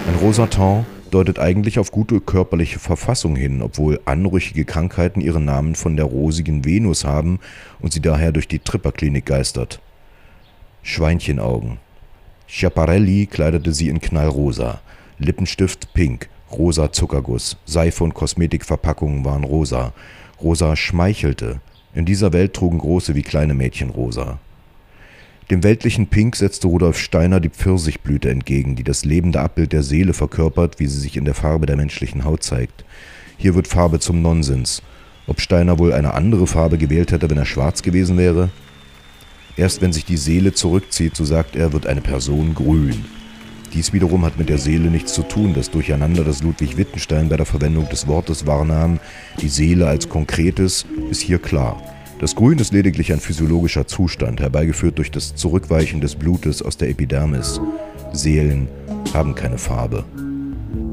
Ein rosa Teint deutet eigentlich auf gute körperliche Verfassung hin, obwohl anrüchige Krankheiten ihren Namen von der rosigen Venus haben und sie daher durch die Tripperklinik geistert. Schweinchenaugen. Schiaparelli kleidete sie in knallrosa, Lippenstift pink, rosa Zuckerguss, Seife und Kosmetikverpackungen waren rosa. Rosa schmeichelte. In dieser Welt trugen große wie kleine Mädchen rosa. Dem weltlichen Pink setzte Rudolf Steiner die Pfirsichblüte entgegen, die das lebende Abbild der Seele verkörpert, wie sie sich in der Farbe der menschlichen Haut zeigt. Hier wird Farbe zum Nonsens. Ob Steiner wohl eine andere Farbe gewählt hätte, wenn er schwarz gewesen wäre? Erst wenn sich die Seele zurückzieht, so sagt er, wird eine Person grün. Dies wiederum hat mit der Seele nichts zu tun. Das Durcheinander, das Ludwig Wittgenstein bei der Verwendung des Wortes wahrnahm, die Seele als Konkretes, ist hier klar. Das Grün ist lediglich ein physiologischer Zustand, herbeigeführt durch das Zurückweichen des Blutes aus der Epidermis. Seelen haben keine Farbe.